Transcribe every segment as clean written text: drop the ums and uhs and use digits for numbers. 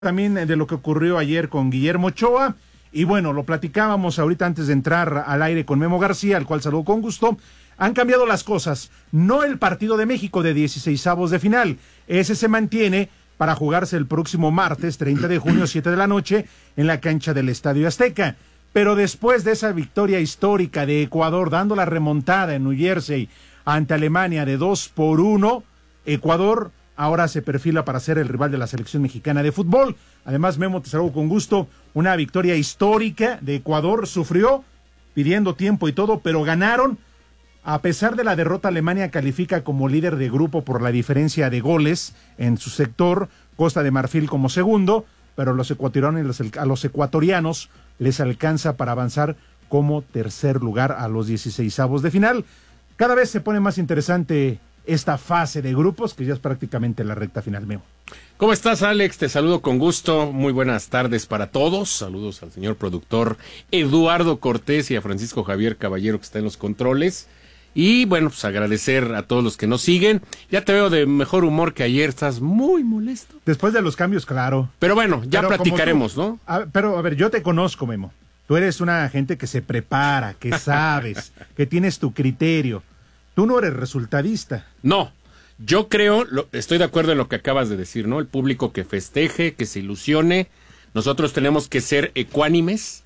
También de lo que ocurrió ayer con Guillermo Ochoa, y bueno, lo platicábamos ahorita antes de entrar al aire con Memo García, al cual saludo con gusto. Han cambiado las cosas, no el partido de México de 16avos de final, ese se mantiene para jugarse el próximo martes 30 de junio 7 de la noche en la cancha del Estadio Azteca, pero después de esa victoria histórica de Ecuador dando la remontada en New Jersey ante Alemania de 2-1, Ecuador ahora se perfila para ser el rival de la selección mexicana de fútbol. Además, Memo, te saludo con gusto, una victoria histórica de Ecuador, sufrió pidiendo tiempo y todo, pero ganaron. A pesar de la derrota, Alemania califica como líder de grupo por la diferencia de goles en su sector, Costa de Marfil como segundo, pero a los ecuatorianos les alcanza para avanzar como tercer lugar a los 16avos de final. Cada vez se pone más interesante esta fase de grupos, que ya es prácticamente la recta final, Memo. ¿Cómo estás, Alex? Te saludo con gusto. Muy buenas tardes para todos. Saludos al señor productor Eduardo Cortés y a Francisco Javier Caballero, que está en los controles. Y bueno, pues agradecer a todos los que nos siguen. Ya te veo de mejor humor que ayer, estás muy molesto. Después de los cambios, claro. Pero bueno, ya platicaremos, tú, ¿no? Pero a ver, yo te conozco, Memo. Tú eres una gente que se prepara, que sabes, que tienes tu criterio. Tú no eres resultadista. No, yo creo, estoy de acuerdo en lo que acabas de decir, ¿no? El público que festeje, que se ilusione. Nosotros tenemos que ser ecuánimes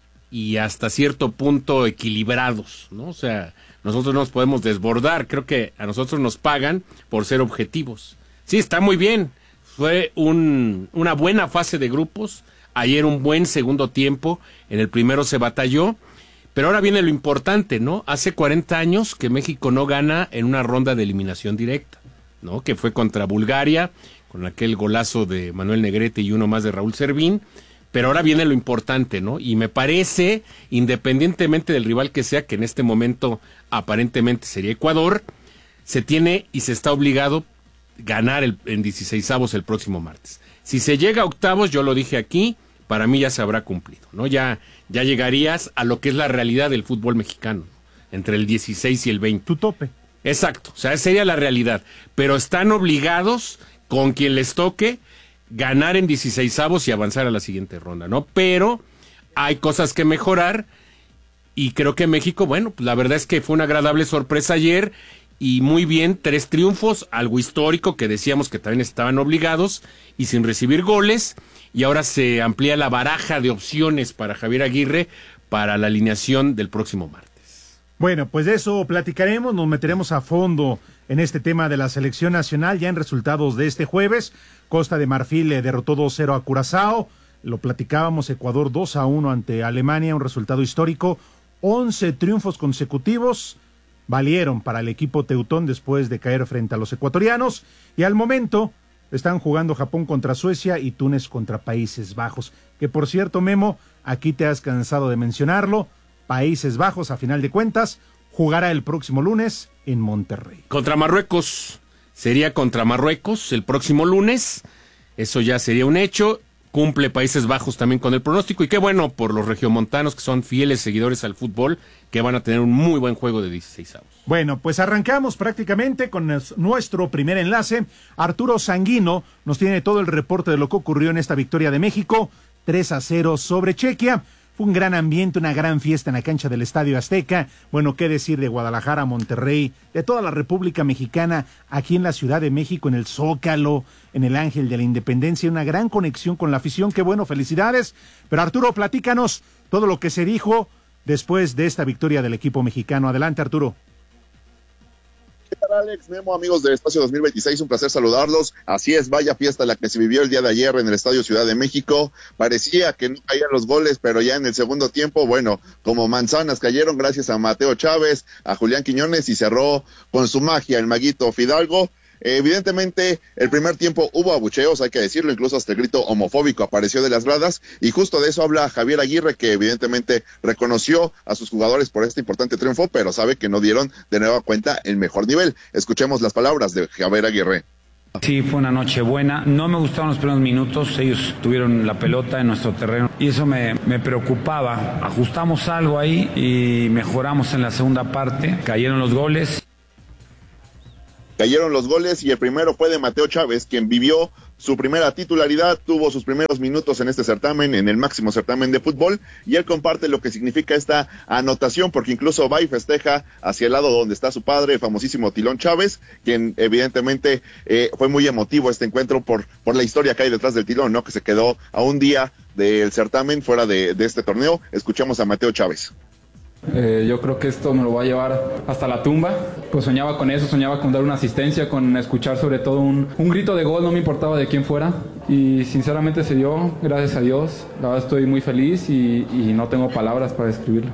y hasta cierto punto equilibrados, ¿no? O sea, nosotros no nos podemos desbordar. Creo que a nosotros nos pagan por ser objetivos. Sí, está muy bien. Fue una buena fase de grupos. Ayer un buen segundo tiempo. En el primero se batalló. Pero ahora viene lo importante, ¿no? Hace 40 años que México no gana en una ronda de eliminación directa, ¿no? Que fue contra Bulgaria, con aquel golazo de Manuel Negrete y uno más de Raúl Servín. Pero ahora viene lo importante, ¿no? Y me parece, independientemente del rival que sea, que en este momento aparentemente sería Ecuador, se tiene y se está obligado ganar en 16avos el próximo martes. Si se llega a octavos, yo lo dije aquí, para mí ya se habrá cumplido, ¿no? Ya llegarías a lo que es la realidad del fútbol mexicano, entre el 16 y el 20. Tu tope. Exacto, o sea, esa sería la realidad. Pero están obligados, con quien les toque, ganar en 16avos y avanzar a la siguiente ronda, ¿no? Pero hay cosas que mejorar y creo que México, bueno, pues la verdad es que fue una agradable sorpresa ayer y muy bien, 3 triunfos, algo histórico que decíamos que también estaban obligados y sin recibir goles. Y ahora se amplía la baraja de opciones para Javier Aguirre para la alineación del próximo martes. Bueno, pues de eso platicaremos, nos meteremos a fondo en este tema de la selección nacional, ya en resultados de este jueves. Costa de Marfil derrotó 2-0 a Curazao, lo platicábamos, Ecuador 2-1 ante Alemania, un resultado histórico, 11 triunfos consecutivos valieron para el equipo teutón después de caer frente a los ecuatorianos, y al momento están jugando Japón contra Suecia y Túnez contra Países Bajos. Que por cierto, Memo, aquí te has cansado de mencionarlo, Países Bajos, a final de cuentas, jugará el próximo lunes en Monterrey. Contra Marruecos, sería contra Marruecos el próximo lunes, eso ya sería un hecho. Cumple Países Bajos también con el pronóstico, y qué bueno por los regiomontanos que son fieles seguidores al fútbol, que van a tener un muy buen juego de 16avos. Bueno, pues arrancamos prácticamente con nuestro primer enlace. Arturo Sanguino nos tiene todo el reporte de lo que ocurrió en esta victoria de México, 3-0 sobre Chequia. Fue un gran ambiente, una gran fiesta en la cancha del Estadio Azteca. Bueno, qué decir de Guadalajara, Monterrey, de toda la República Mexicana, aquí en la Ciudad de México, en el Zócalo, en el Ángel de la Independencia, una gran conexión con la afición. Qué bueno, felicidades. Pero Arturo, platícanos todo lo que se dijo después de esta victoria del equipo mexicano. Adelante, Arturo. ¿Qué tal, Alex? Memo, amigos de Espacio 2026, un placer saludarlos. Así es, vaya fiesta la que se vivió el día de ayer en el Estadio Ciudad de México. Parecía que no caían los goles, pero ya en el segundo tiempo, bueno, como manzanas cayeron gracias a Mateo Chávez, a Julián Quiñones, y cerró con su magia el maguito Fidalgo. Evidentemente, el primer tiempo hubo abucheos, hay que decirlo, incluso hasta el grito homofóbico apareció de las gradas, y justo de eso habla Javier Aguirre, que evidentemente reconoció a sus jugadores por este importante triunfo, pero sabe que no dieron de nueva cuenta el mejor nivel. Escuchemos las palabras de Javier Aguirre. Sí, fue una noche buena. No me gustaron los primeros minutos. Ellos tuvieron la pelota en nuestro terreno y eso me preocupaba. Ajustamos algo ahí y mejoramos en la segunda parte. Cayeron los goles. Cayeron los goles y el primero fue de Mateo Chávez, quien vivió su primera titularidad, tuvo sus primeros minutos en este certamen, en el máximo certamen de fútbol, y él comparte lo que significa esta anotación, porque incluso va y festeja hacia el lado donde está su padre, el famosísimo Tilón Chávez, quien evidentemente fue muy emotivo este encuentro por la historia que hay detrás del Tilón, ¿no? Que se quedó a un día del certamen fuera de este torneo. Escuchamos a Mateo Chávez. Yo creo que esto me lo va a llevar hasta la tumba. Pues soñaba con eso, soñaba con dar una asistencia, con escuchar sobre todo un grito de gol, no me importaba de quién fuera. Y sinceramente se dio, gracias a Dios. La verdad estoy muy feliz y no tengo palabras para describirlo.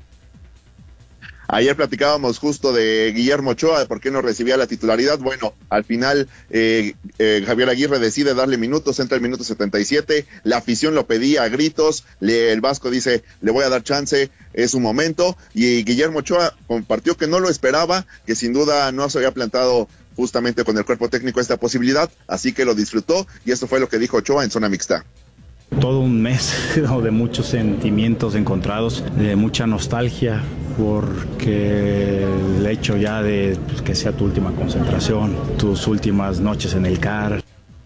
Ayer platicábamos justo de Guillermo Ochoa, de por qué no recibía la titularidad. Bueno, al final Javier Aguirre decide darle minutos, entra el minuto 77, la afición lo pedía a gritos, el Vasco dice, le voy a dar chance, es un momento, y Guillermo Ochoa compartió que no lo esperaba, que sin duda no se había plantado justamente con el cuerpo técnico esta posibilidad, así que lo disfrutó, y esto fue lo que dijo Ochoa en zona mixta. Todo un mes de muchos sentimientos encontrados, de mucha nostalgia, porque el hecho ya de que sea tu última concentración, tus últimas noches en el CAR.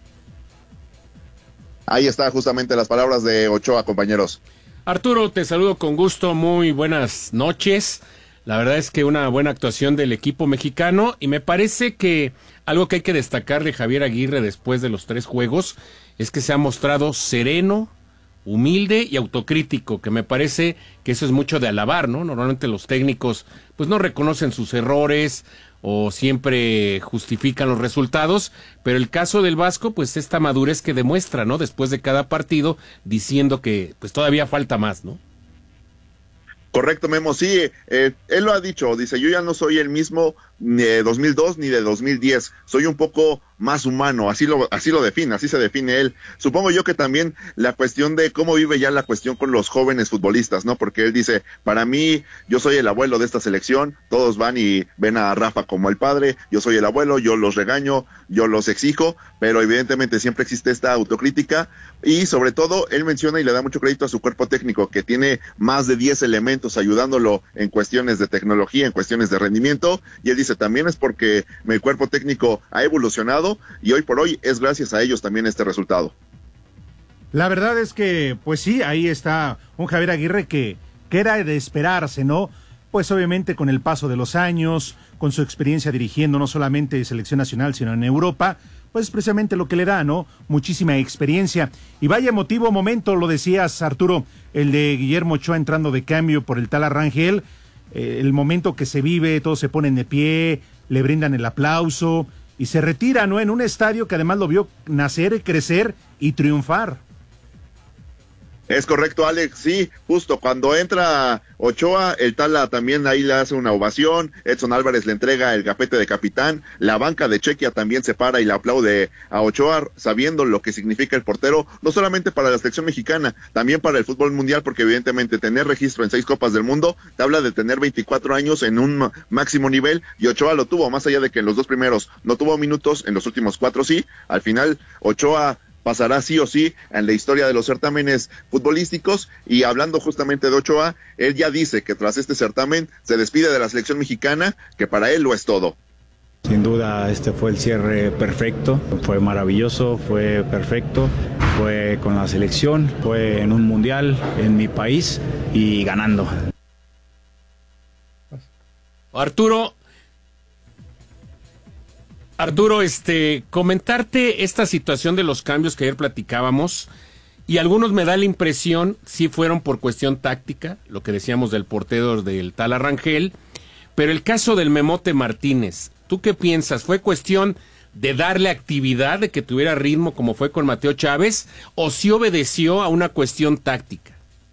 Ahí está justamente las palabras de Ochoa, compañeros. Arturo, te saludo con gusto, muy buenas noches. La verdad es que una buena actuación del equipo mexicano, y me parece que algo que hay que destacar de Javier Aguirre después de los 3 juegos es que se ha mostrado sereno, humilde y autocrítico, que me parece que eso es mucho de alabar, ¿no? Normalmente los técnicos pues no reconocen sus errores o siempre justifican los resultados, pero el caso del Vasco, pues esta madurez que demuestra, ¿no? Después de cada partido, diciendo que pues todavía falta más, ¿no? Correcto, Memo, sí, él lo ha dicho, dice, yo ya no soy el mismo ni de 2002 ni de 2010, soy un poco más humano, así lo define, así se define él. Supongo yo que también la cuestión de cómo vive ya la cuestión con los jóvenes futbolistas, ¿no? Porque él dice, para mí, yo soy el abuelo de esta selección, todos van y ven a Rafa como el padre, yo soy el abuelo, yo los regaño, yo los exijo, pero evidentemente siempre existe esta autocrítica, y sobre todo, él menciona y le da mucho crédito a su cuerpo técnico, que tiene más de 10 elementos ayudándolo en cuestiones de tecnología, en cuestiones de rendimiento, y él dice, también es porque mi cuerpo técnico ha evolucionado, y hoy por hoy es gracias a ellos también este resultado. La verdad es que, pues sí, ahí está un Javier Aguirre que era de esperarse, ¿no? Pues obviamente con el paso de los años, con su experiencia dirigiendo no solamente selección nacional, sino en Europa, pues precisamente lo que le da, ¿no? Muchísima experiencia. Y vaya emotivo momento, lo decías, Arturo, el de Guillermo Ochoa entrando de cambio por el tal Rangel, el momento que se vive, todos se ponen de pie, le brindan el aplauso y se retira, ¿no? En un estadio que además lo vio nacer, crecer y triunfar. Es correcto, Alex, sí, justo cuando entra Ochoa, el Tala también ahí le hace una ovación, Edson Álvarez le entrega el gafete de capitán, la banca de Chequia también se para y le aplaude a Ochoa, sabiendo lo que significa el portero, no solamente para la selección mexicana, también para el fútbol mundial, porque evidentemente tener registro en 6 Copas del Mundo, te habla de tener 24 años en un máximo nivel, y Ochoa lo tuvo, más allá de que en los 2 primeros no tuvo minutos, en los últimos 4 sí, al final Ochoa pasará sí o sí en la historia de los certámenes futbolísticos, y hablando justamente de Ochoa, él ya dice que tras este certamen se despide de la selección mexicana, que para él lo es todo. Sin duda este fue el cierre perfecto, fue maravilloso, fue perfecto, fue con la selección, fue en un mundial, en mi país y ganando. Arturo, comentarte esta situación de los cambios que ayer platicábamos, y algunos me da la impresión sí fueron por cuestión táctica, lo que decíamos del portero del tal Rangel, pero el caso del Memote Martínez, ¿tú qué piensas? ¿Fue cuestión de darle actividad, de que tuviera ritmo como fue con Mateo Chávez, o sí obedeció a una cuestión táctica?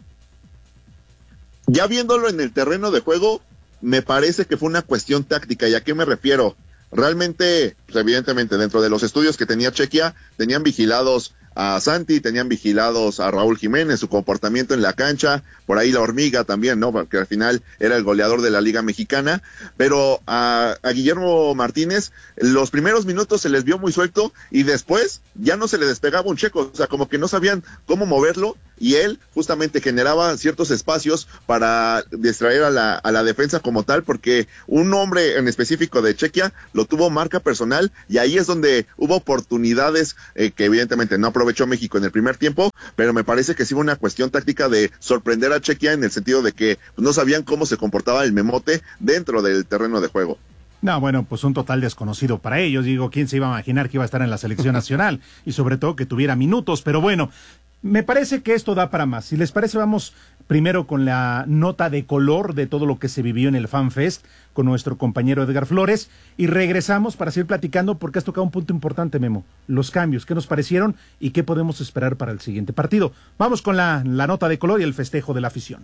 Ya viéndolo en el terreno de juego, me parece que fue una cuestión táctica. ¿Y a qué me refiero? Realmente, pues evidentemente, dentro de los estudios que tenía Chequia, tenían vigilados a Santi, tenían vigilados a Raúl Jiménez, su comportamiento en la cancha, por ahí la Hormiga también, ¿no? Porque al final era el goleador de la Liga Mexicana, pero a Guillermo Martínez, los primeros minutos se les vio muy suelto, y después ya no se le despegaba un checo, o sea, como que no sabían cómo moverlo, y él justamente generaba ciertos espacios para distraer a la defensa como tal, porque un hombre en específico de Chequia lo tuvo marca personal, y ahí es donde hubo oportunidades que evidentemente no aprovechó México en el primer tiempo, pero me parece que sí fue una cuestión táctica de sorprender a Chequia en el sentido de que no sabían cómo se comportaba el memote dentro del terreno de juego. No, bueno, pues un total desconocido para ellos. Digo, ¿quién se iba a imaginar que iba a estar en la selección nacional? Y sobre todo que tuviera minutos. Pero bueno, me parece que esto da para más. Si les parece, vamos primero con la nota de color de todo lo que se vivió en el Fan Fest con nuestro compañero Edgar Flores. Y regresamos para seguir platicando, porque has tocado un punto importante, Memo. Los cambios, ¿qué nos parecieron y qué podemos esperar para el siguiente partido? Vamos con la nota de color y el festejo de la afición.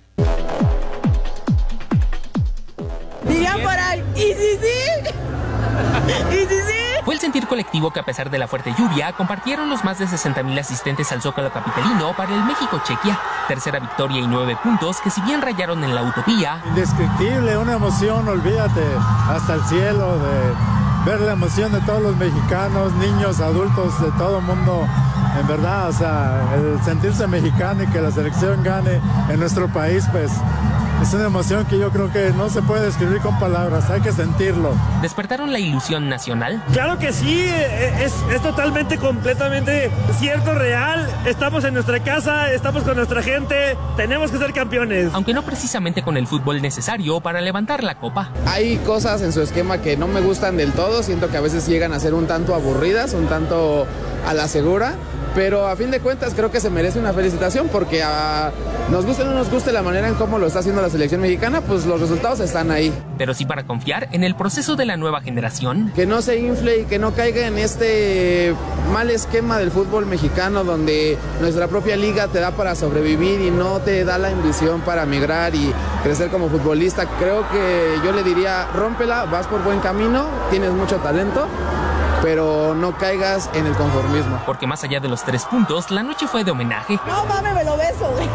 Dirían por ahí, ¿y si sí? ¿Y si sí? Fue el sentir colectivo que, a pesar de la fuerte lluvia, compartieron los más de 60,000 asistentes al Zócalo capitalino para el México-Chequia. Tercera victoria y 9 puntos que, si bien rayaron en la utopía... Indescriptible, una emoción, olvídate, hasta el cielo, de ver la emoción de todos los mexicanos, niños, adultos, de todo el mundo. En verdad, o sea, el sentirse mexicano y que la selección gane en nuestro país, pues... es una emoción que yo creo que no se puede describir con palabras, hay que sentirlo. ¿Despertaron la ilusión nacional? Claro que sí, es totalmente, completamente cierto, real. Estamos en nuestra casa, estamos con nuestra gente, tenemos que ser campeones. Aunque no precisamente con el fútbol necesario para levantar la copa. Hay cosas en su esquema que no me gustan del todo, siento que a veces llegan a ser un tanto aburridas, un tanto a la segura. Pero a fin de cuentas creo que se merece una felicitación, porque nos guste o no nos guste la manera en cómo lo está haciendo la selección mexicana, pues los resultados están ahí. Pero sí para confiar en el proceso de la nueva generación. Que no se infle y que no caiga en este mal esquema del fútbol mexicano, donde nuestra propia liga te da para sobrevivir y no te da la ambición para migrar y crecer como futbolista. Creo que yo le diría, rómpela, vas por buen camino, tienes mucho talento, pero no caigas en el conformismo. Porque más allá de los 3 puntos, la noche fue de homenaje. No mames, me lo beso, güey.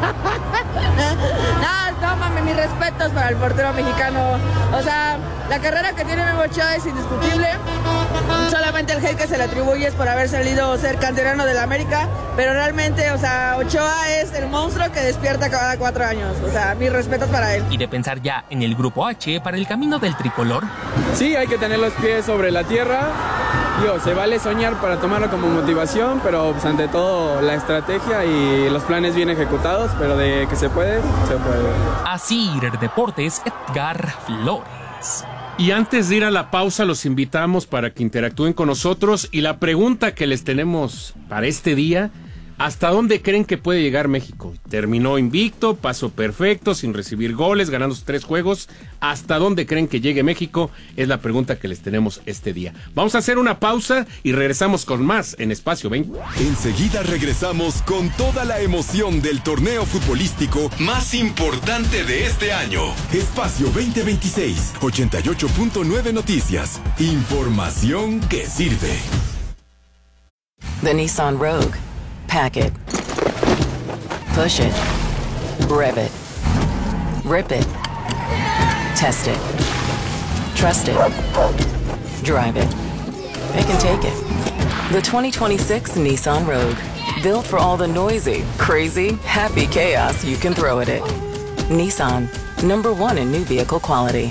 No mames, mis respetos para el portero mexicano. O sea, la carrera que tiene Memo Ochoa es indiscutible. Solamente el hate que se le atribuye es por haber salido ser canterano del América, pero realmente, o sea, Ochoa es el monstruo que despierta cada 4 años. O sea, mis respetos para él. Y de pensar ya en el grupo H para el camino del tricolor. Sí, hay que tener los pies sobre la tierra. Digo, se vale soñar para tomarlo como motivación, pero pues, ante todo la estrategia y los planes bien ejecutados, pero de que se puede, se puede. Así, Deportes, Edgar Flores. Y antes de ir a la pausa, los invitamos para que interactúen con nosotros. Y la pregunta que les tenemos para este día: ¿hasta dónde creen que puede llegar México? Terminó invicto, paso perfecto, sin recibir goles, ganando 3 juegos. ¿Hasta dónde creen que llegue México? Es la pregunta que les tenemos este día. Vamos a hacer una pausa y regresamos con más en Espacio 20. Enseguida regresamos con toda la emoción del torneo futbolístico más importante de este año. Espacio 2026, 88.9 Noticias. Información que sirve. The Nissan Rogue. Pack it. Push it. Rev it. Rip it. Test it. Trust it. Drive it. It can take it. The 2026 Nissan Rogue. Built for all the noisy, crazy, happy chaos you can throw at it. Nissan. #1 in new vehicle quality.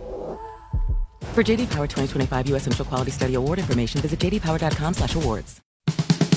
For JD Power 2025 U.S. Initial Quality Study Award information, visit jdpower.com/awards.